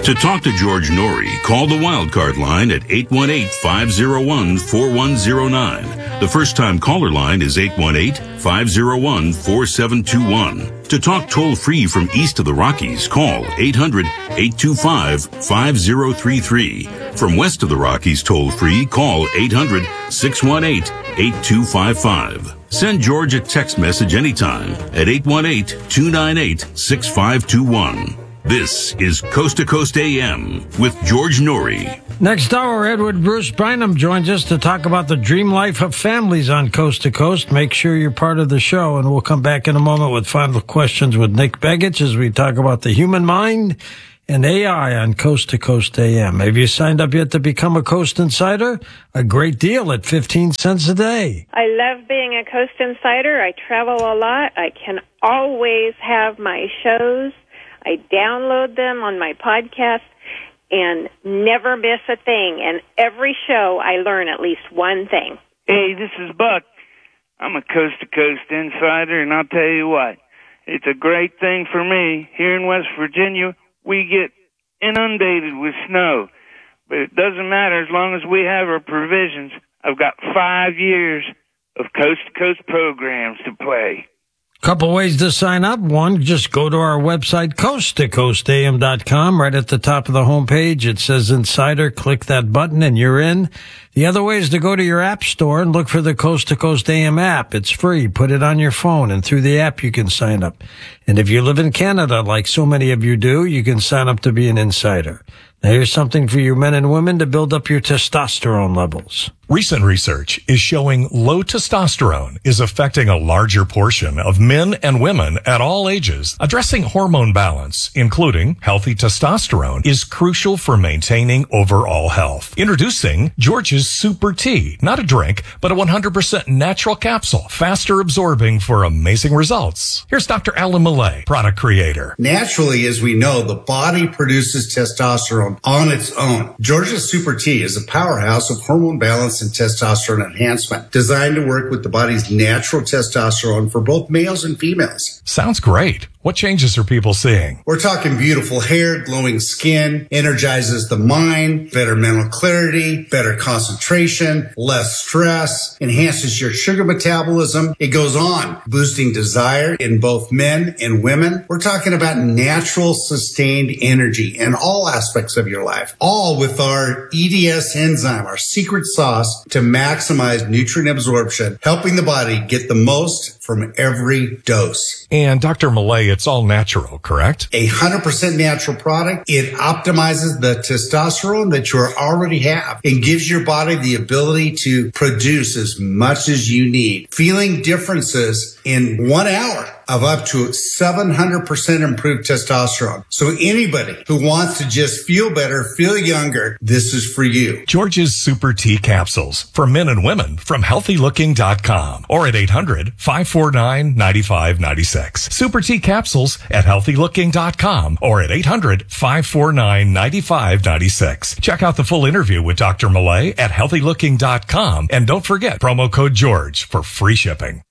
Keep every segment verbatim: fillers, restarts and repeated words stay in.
To talk to George Norrie, call the Wildcard line at eight one eight, five oh one, four one oh nine. The first-time caller line is eight one eight, five oh one, four seven two one. To talk toll-free from east of the Rockies, call eight hundred, eight two five, five oh three three. From west of the Rockies toll-free, call eight hundred, six one eight, eight two five five. Send George a text message anytime at eight one eight, two nine eight, six five two one. This is Coast to Coast A M with George Norrie. Next hour, Edward Bruce Bynum joins us to talk about the dream life of families on Coast to Coast. Make sure you're part of the show, and we'll come back in a moment with final questions with Nick Begich as we talk about the human mind and A I on Coast to Coast A M. Have you signed up yet to become a Coast Insider? A great deal at fifteen cents a day. I love being a Coast Insider. I travel a lot. I can always have my shows. I download them on my podcast and never miss a thing. And every show I learn at least one thing. Hey, this is Buck. I'm a Coast to Coast Insider, and I'll tell you what, it's a great thing for me. Here in West Virginia, we get inundated with snow. But it doesn't matter as long as we have our provisions. I've got five years of Coast to Coast programs to play. Couple ways to sign up. One, just go to our website, coast to coast a m dot com. Right at the top of the homepage, it says Insider. Click that button and you're in. The other way is to go to your app store and look for the Coast to Coast A M app. It's free. Put it on your phone, and through the app you can sign up. And if you live in Canada, like so many of you do, you can sign up to be an insider. Now here's something for you men and women to build up your testosterone levels. Recent research is showing low testosterone is affecting a larger portion of men and women at all ages. Addressing hormone balance, including healthy testosterone, is crucial for maintaining overall health. Introducing George's Super Tea. Not a drink, but a one hundred percent natural capsule, faster absorbing for amazing results. Here's Doctor Alan Millay, product creator. Naturally, as we know, the body produces testosterone on its own. George's Super Tea is a powerhouse of hormone balance and testosterone enhancement, designed to work with the body's natural testosterone for both males and females. Sounds great. What changes are people seeing? We're talking beautiful hair, glowing skin, energizes the mind, better mental clarity, better concentration, less stress, enhances your sugar metabolism. It goes on, boosting desire in both men and women. We're talking about natural, sustained energy in all aspects of your life, all with our E D S enzyme, our secret sauce to maximize nutrient absorption, helping the body get the most from every dose. And Doctor Millay, it's all natural, correct? A one hundred percent natural product. It optimizes the testosterone that you already have and gives your body the ability to produce as much as you need. Feeling differences in one hour of up to seven hundred percent improved testosterone. So anybody who wants to just feel better, feel younger, this is for you. George's Super Tea Capsules for men and women from healthy looking dot com or at eight hundred, five four nine, nine five nine six. Super Tea Capsules at healthy looking dot com or at eight hundred, five four nine, nine five nine six. Check out the full interview with Doctor Millay at healthy looking dot com, and don't forget promo code George for free shipping.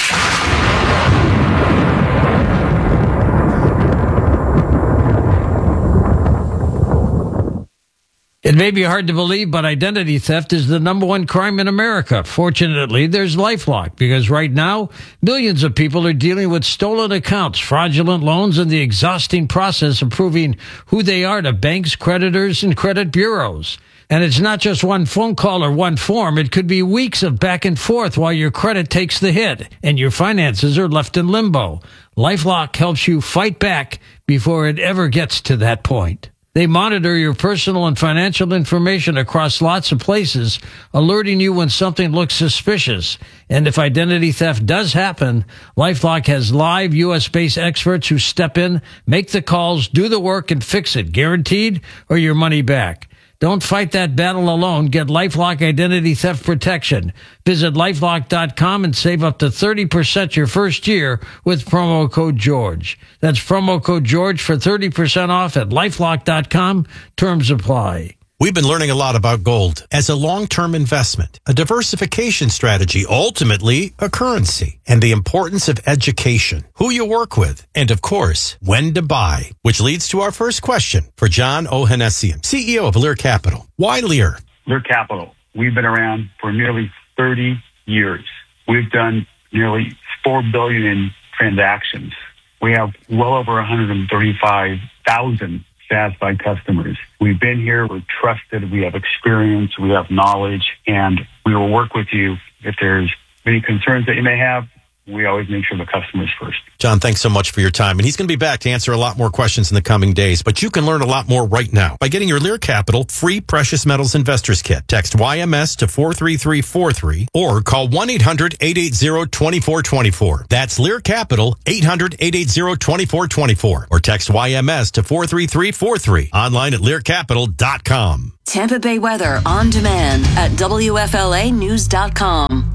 It may be hard to believe, but identity theft is the number one crime in America. Fortunately, there's LifeLock, because right now, millions of people are dealing with stolen accounts, fraudulent loans, and the exhausting process of proving who they are to banks, creditors, and credit bureaus. And it's not just one phone call or one form. It could be weeks of back and forth while your credit takes the hit and your finances are left in limbo. LifeLock helps you fight back before it ever gets to that point. They monitor your personal and financial information across lots of places, alerting you when something looks suspicious. And if identity theft does happen, LifeLock has live U S-based experts who step in, make the calls, do the work, and fix it, guaranteed, or your money back. Don't fight that battle alone. Get LifeLock Identity Theft Protection. Visit lifelock dot com and save up to thirty percent your first year with promo code George. That's promo code George for thirty percent off at lifelock dot com. Terms apply. We've been learning a lot about gold as a long-term investment, a diversification strategy, ultimately a currency, and the importance of education, who you work with, and of course, when to buy, which leads to our first question for John Ohanessian, C E O of Lear Capital. Why Lear? Lear Capital. We've been around for nearly thirty years. We've done nearly four billion dollars in transactions. We have well over one hundred thirty-five thousand satisfied customers. We've been here, we're trusted, we have experience, we have knowledge, and we will work with you if there's any concerns that you may have. We always make sure the customer's first. John, thanks so much for your time. And he's going to be back to answer a lot more questions in the coming days. But you can learn a lot more right now by getting your Lear Capital free Precious Metals Investors Kit. Text Y M S to four three three four three or call one eight hundred eight eight zero two four two four. That's Lear Capital, eight hundred eight eight zero two four two four. Or text Y M S to four three three four three. Online at lear capital dot com. Tampa Bay weather on demand at W F L A news dot com.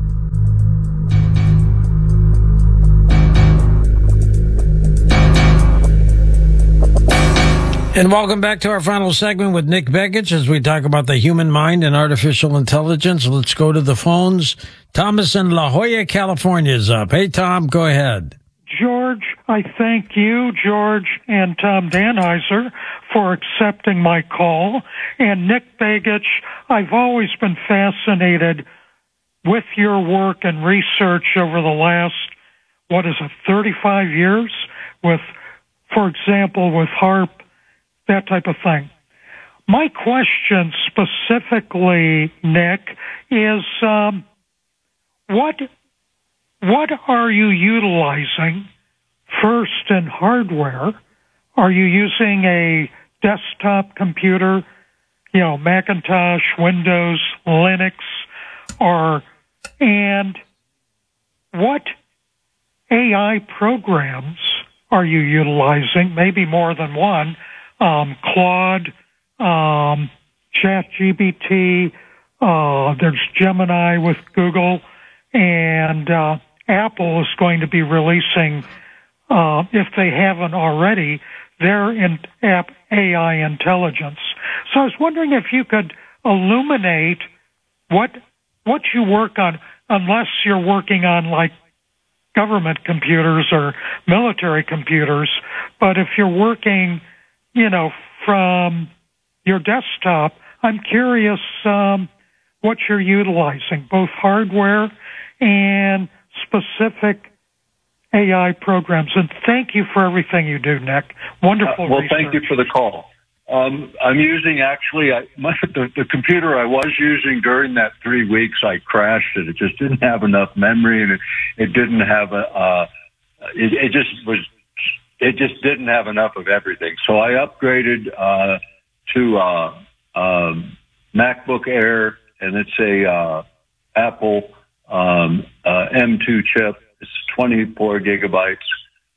And welcome back to our final segment with Nick Begich as we talk about the human mind and artificial intelligence. Let's go to the phones. Thomas in La Jolla, California is up. Hey, Tom, go ahead. George, I thank you, George, and Tom Danheiser for accepting my call. And Nick Begich, I've always been fascinated with your work and research over the last, what is it, thirty-five years with, for example, with HAARP, that type of thing. My question specifically, Nick, is um, what what are you utilizing first in hardware? Are you using a desktop computer, you know, Macintosh, Windows, Linux, or and what A I programs are you utilizing? Maybe more than one. Um, Claude, um, ChatGPT, uh, there's Gemini with Google, and uh, Apple is going to be releasing, uh, if they haven't already, their in- app A I intelligence. So I was wondering if you could illuminate what what you work on, unless you're working on like government computers or military computers, but if you're working, you know, from your desktop, I'm curious um, what you're utilizing, both hardware and specific A I programs. And thank you for everything you do, Nick. Wonderful uh, Well, research. Thank you for the call. Um, I'm using, actually, I, my, the, the computer I was using during that three weeks, I crashed it. It just didn't have enough memory, and it, it didn't have a, uh, it, it just was It just didn't have enough of everything. So I upgraded uh, to uh, um, MacBook Air, and it's a uh, Apple um, uh, M two chip. It's twenty-four gigabytes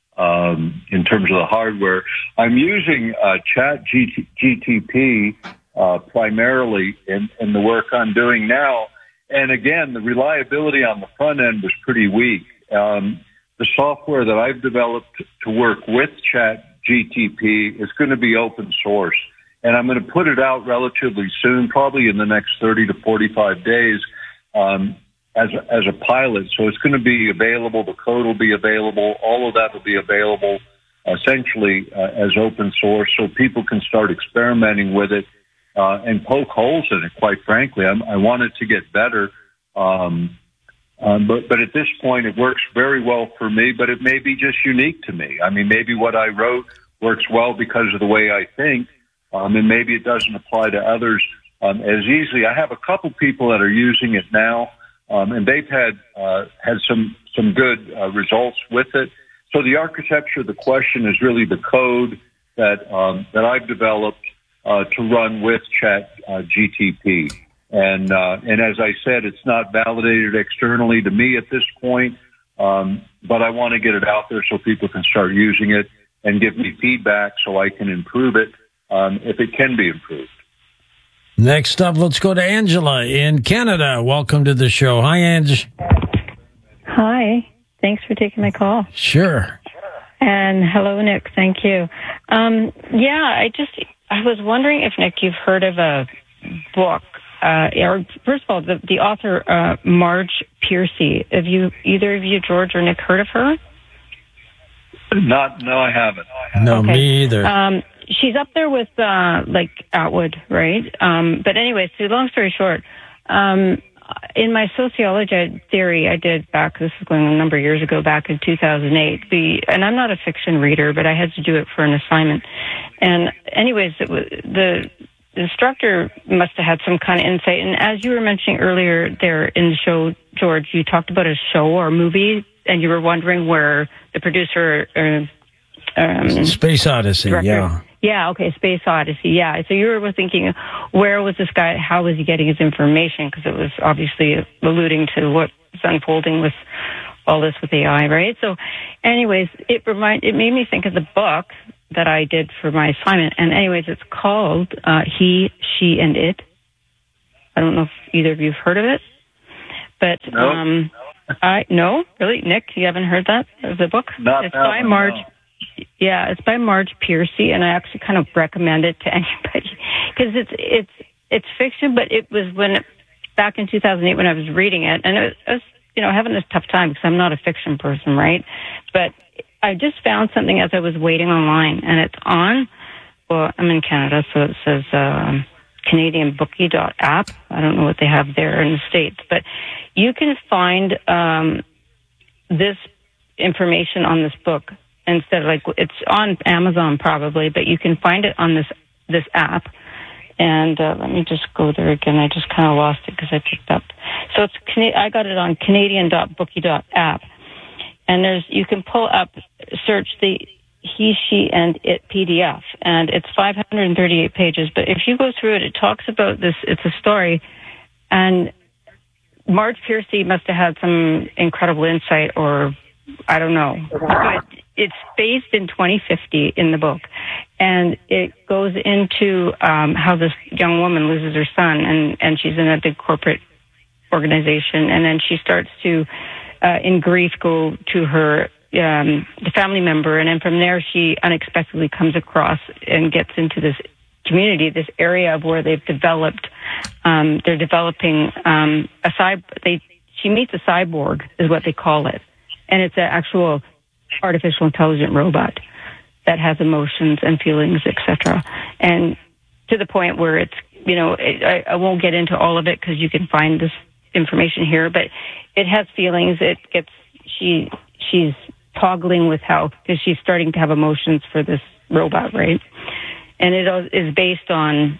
um, in terms of the hardware. I'm using uh, Chat G T P uh, primarily in, in the work I'm doing now. And again, the reliability on the front end was pretty weak. Um, The software that I've developed to work with Chat G T P is going to be open source, and I'm going to put it out relatively soon, probably in the next thirty to forty-five days, um, as a, as a pilot. So it's going to be available. The code will be available. All of that will be available, essentially uh, as open source, so people can start experimenting with it uh, and poke holes in it. Quite frankly, I'm, I want it to get better. Um, Um, but, but at this point, it works very well for me, but it may be just unique to me. I mean, maybe what I wrote works well because of the way I think, um, and maybe it doesn't apply to others um, as easily. I have a couple people that are using it now, um, and they've had uh, had some some good uh, results with it. So the architecture of the question is really the code that um, that I've developed uh, to run with Chat uh, G T P. And uh, and as I said, it's not validated externally to me at this point, um, but I want to get it out there so people can start using it and give me feedback so I can improve it um, if it can be improved. Next up, let's go to Angela in Canada. Welcome to the show. Hi, Ange. Hi. Thanks for taking my call. Sure. And hello, Nick. Thank you. Um, yeah, I just I was wondering if, Nick, you've heard of a book, uh, or first of all, the, the author, uh, Marge Piercy. Have you, either of you, George or Nick, heard of her? Not, no, I haven't. No, Okay. me either. Um, she's up there with, uh, like, Atwood, right? Um, but anyway, so long story short, um, in my sociology theory I did back, this is going a number of years ago, back in two thousand eight, the, and I'm not a fiction reader, but I had to do it for an assignment. And anyways, it was, the, the instructor must have had some kind of insight. And as you were mentioning earlier there in the show, George, you talked about a show or movie, and you were wondering where the producer, uh, um, Space Odyssey, director, yeah. Yeah, okay, Space Odyssey, yeah. So you were thinking, where was this guy, how was he getting his information? Because it was obviously alluding to what's unfolding with all this with A I, right? So anyways, it remind, it made me think of the book that I did for my assignment. And anyways, it's called uh, He, She, and It. I don't know if either of you have heard of it. But, no. um, I, no, really? Nick, you haven't heard that, the book? Not it's that by one, Marge. no. Yeah, it's by Marge Piercy, and I actually kind of recommend it to anybody because it's it's it's fiction, but it was when back in two thousand eight when I was reading it, and it was, I was you know having this tough time because I'm not a fiction person, right? But I just found something as I was waiting online, and it's on. Well, I'm in Canada, so it says um, Canadian Bookie dot app. I don't know what they have there in the States, but you can find um, this information on this book. Instead of like, it's on Amazon probably, but you can find it on this this app. And uh, let me just go there again. I just kind of lost it because I picked up. So it's I got it on Canadian Bookie dot app, and there's you can pull up, search the He, She, and It P D F, and it's five hundred thirty-eight pages. But if you go through it, it talks about this. It's a story, and Marge Piercy must have had some incredible insight, or I don't know. But it's based in twenty fifty in the book, and it goes into um, how this young woman loses her son, and, and she's in a big corporate organization, and then she starts to, uh, in grief, go to her um, the family member, and then from there she unexpectedly comes across and gets into this community, this area of where they've developed, um, they're developing um, a cyber. They she meets a cyborg, is what they call it, and it's an actual artificial intelligent robot that has emotions and feelings, et cetera. And to the point where it's, you know, it, I, I won't get into all of it because you can find this information here, but it has feelings. It gets, she, she's toggling with how, because she's starting to have emotions for this robot, right? And it is based on,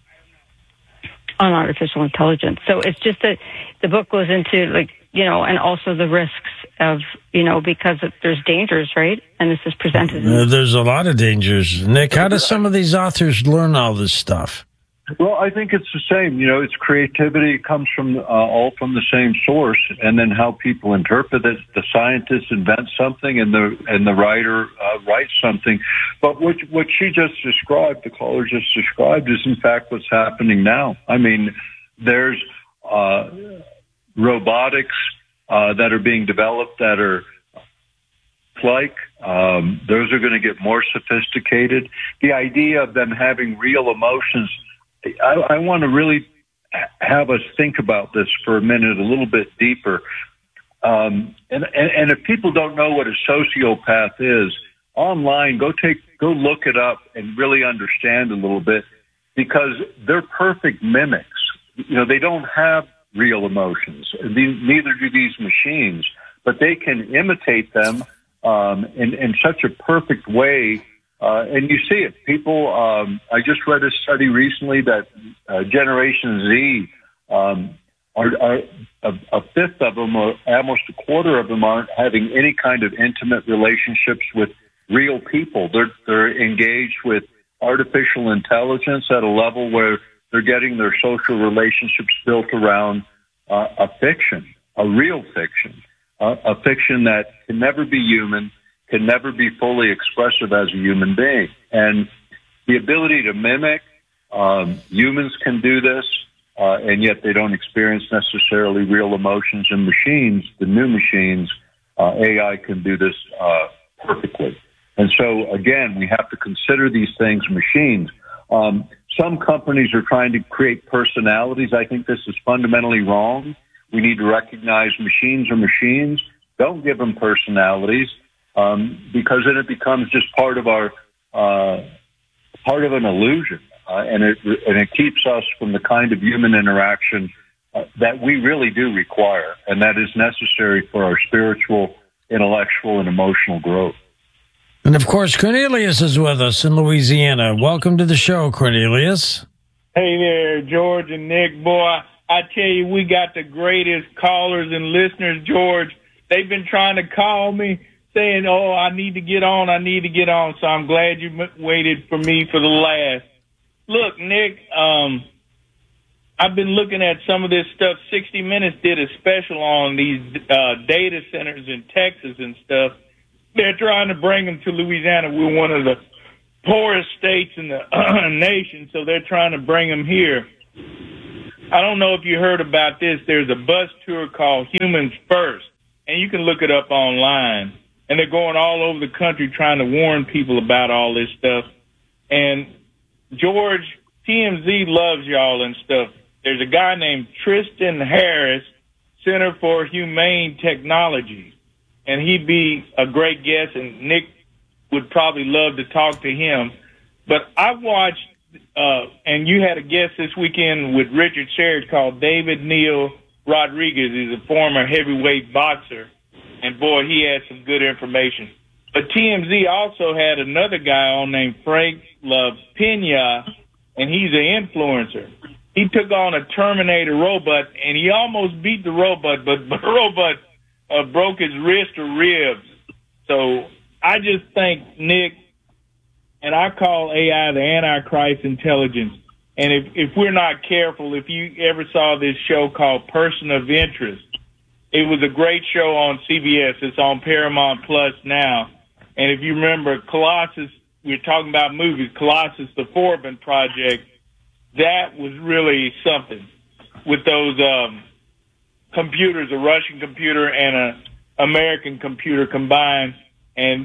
on artificial intelligence. So it's just that the book goes into like, you know, and also the risks of, you know, because there's dangers, right? And this is presented. Uh, there's a lot of dangers. Nick, how do some of these authors learn all this stuff? Well, I think it's the same. You know, it's creativity comes from uh, all from the same source, and then how people interpret it. The scientist invents something, and the and the writer uh, writes something. But what what she just described, the caller just described, is in fact what's happening now. I mean, there's uh, robotics uh, that are being developed that are like um, those are going to get more sophisticated. The idea of them having real emotions. I, I want to really have us think about this for a minute, a little bit deeper. Um, and, and, and if people don't know what a sociopath is, online, go take, go look it up and really understand a little bit, because they're perfect mimics. You know, they don't have real emotions. Neither do these machines, but they can imitate them um, in, in such a perfect way. Uh, and you see it. People, um, I just read a study recently that uh, Generation Z, um, are, are a, a fifth of them, or almost a quarter of them, aren't having any kind of intimate relationships with real people. They're they're engaged with artificial intelligence at a level where they're getting their social relationships built around uh, a fiction, a real fiction, uh, a fiction that can never be human, can never be fully expressive as a human being. And the ability to mimic, um, humans can do this, uh, and yet they don't experience necessarily real emotions. And machines, the new machines, uh, A I can do this uh, perfectly. And so, again, we have to consider these things machines. Um, some companies are trying to create personalities. I think this is fundamentally wrong. We need to recognize machines are machines. Don't give them personalities, um, because then it becomes just part of our uh, part of an illusion, uh, and it and it keeps us from the kind of human interaction uh, that we really do require, and that is necessary for our spiritual, intellectual, and emotional growth. And of course, Cornelius is with us in Louisiana. Welcome to the show, Cornelius. Hey there, George and Nick. Boy, I tell you, we got the greatest callers and listeners, George. They've been trying to call me saying, oh, I need to get on, I need to get on. So I'm glad you waited for me for the last. Look, Nick, um, I've been looking at some of this stuff. sixty minutes did a special on these uh, data centers in Texas and stuff. They're trying to bring them to Louisiana. We're one of the poorest states in the nation, so they're trying to bring them here. I don't know if you heard about this. There's a bus tour called Humans First, and you can look it up online. And they're going all over the country trying to warn people about all this stuff. And George, T M Z loves y'all and stuff. There's a guy named Tristan Harris, Center for Humane Technology, and he'd be a great guest, and Nick would probably love to talk to him. But I've watched, uh, and you had a guest this weekend with Richard Sherrod called David Neil Rodriguez. He's a former heavyweight boxer, and boy, he had some good information. But T M Z also had another guy on named Frank La Pena, and he's an influencer. He took on a Terminator robot, and he almost beat the robot, but the robot uh, broke his wrist or ribs. So I just think, Nick, and I call A I the Antichrist intelligence. And if, if we're not careful, if you ever saw this show called Person of Interest, it was a great show on C B S. It's on Paramount Plus now. And if you remember Colossus, we were talking about movies, Colossus, the Forbin Project, that was really something with those um, computers, a Russian computer and an American computer combined, and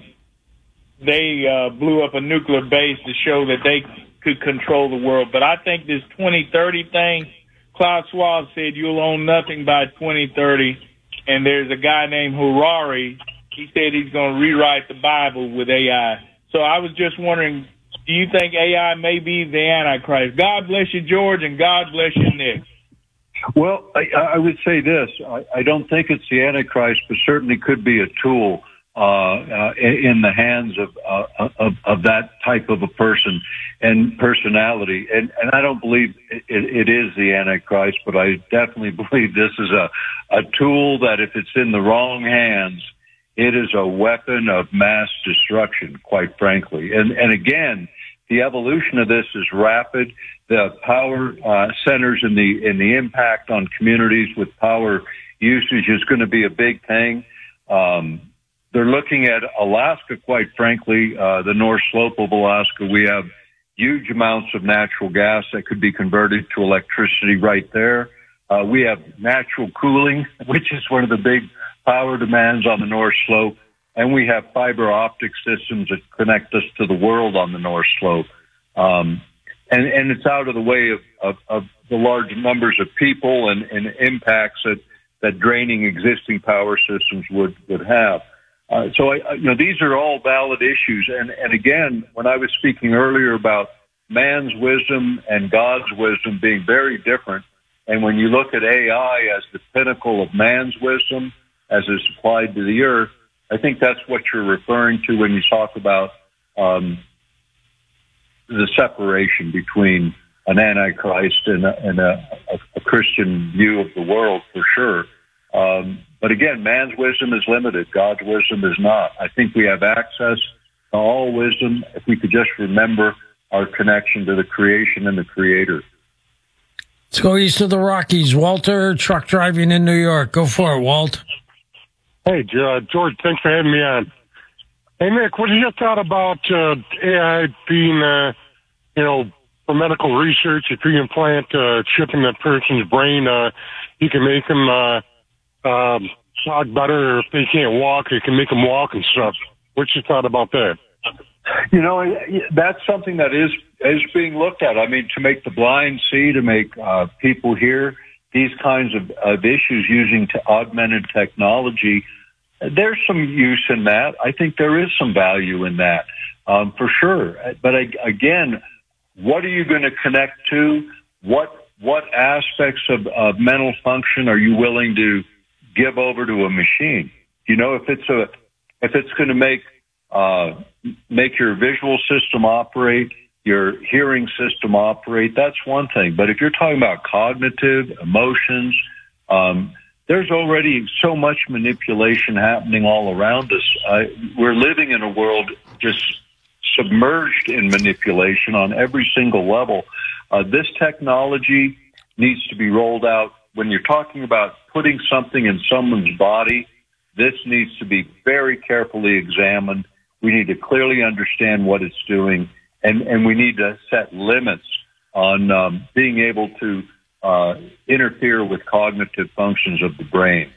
they uh, blew up a nuclear base to show that they could control the world. But I think this twenty thirty thing, Klaus Schwab said you'll own nothing by twenty thirty, and there's a guy named Harari, he said he's going to rewrite the Bible with A I. So I was just wondering, do you think A I may be the Antichrist? God bless you, George, and God bless you, Nick. Well, I, I would say this. I, I don't think it's the Antichrist, but certainly could be a tool uh, uh, in the hands of, uh, of of that type of a person and personality. And, and I don't believe it, it is the Antichrist, but I definitely believe this is a, a tool that if it's in the wrong hands, it is a weapon of mass destruction, quite frankly. And, and again, the evolution of this is rapid. The power uh, centers and the and the impact on communities with power usage is going to be a big thing. Um, they're looking at Alaska, quite frankly, uh, the North Slope of Alaska. We have huge amounts of natural gas that could be converted to electricity right there. Uh, we have natural cooling, which is one of the big power demands on the North Slope, and we have fiber optic systems that connect us to the world on the North Slope. Um, and, and it's out of the way of, of, of the large numbers of people and, and impacts that, that draining existing power systems would, would have. Uh, so, I, you know, these are all valid issues. And, and again, when I was speaking earlier about man's wisdom and God's wisdom being very different, and when you look at A I as the pinnacle of man's wisdom, as is applied to the earth, I think that's what you're referring to when you talk about um, the separation between an Antichrist and, a, and a, a, a Christian view of the world, for sure. Um, but again, man's wisdom is limited. God's wisdom is not. I think we have access to all wisdom if we could just remember our connection to the creation and the Creator. Let's go east of the Rockies. Walter, truck driving in New York. Go for it, Walt. Hey, uh, George, thanks for having me on. Hey, Nick, what do you thought about uh, A I being, uh, you know, for medical research? If you implant a chip in that person's brain, uh, you can make them uh, uh, talk better. If they can't walk, you can make them walk and stuff. What's your thought about that? You know, that's something that is is being looked at. I mean, to make the blind see, to make uh, people hear, these kinds of, of issues using to augmented technology, there's some use in that. I think there is some value in that, um, for sure. But I, again, what are you going to connect to? What what aspects of, of mental function are you willing to give over to a machine? You know, if it's a if it's going to make uh, make your visual system operate, your hearing system operate, that's one thing. But if you're talking about cognitive, emotions, um, there's already so much manipulation happening all around us. Uh, we're living in a world just submerged in manipulation on every single level. Uh, this technology needs to be rolled out. When you're talking about putting something in someone's body, this needs to be very carefully examined. We need to clearly understand what it's doing, and, and we need to set limits on um, being able to uh, interfere with cognitive functions of the brain.